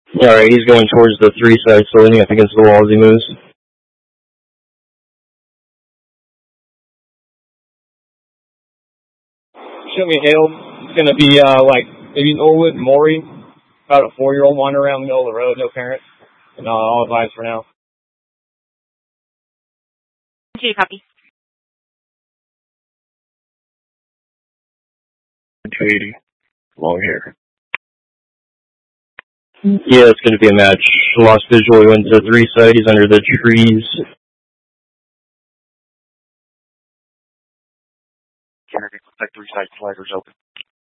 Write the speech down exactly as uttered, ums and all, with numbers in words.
Alright, he's going towards the three side, so leaning up against the wall as he moves. Show me Hale. It's going to be uh, like maybe Norwood, Maury, about a four-year-old wandering around the middle of the road, no parents. And uh, I'll advise for now. Okay, copy. two eighty. Long hair. Yeah, it's going to be a match. Lost visual. He went to three side. He's under the trees. Kennedy, looks like three side sliders open.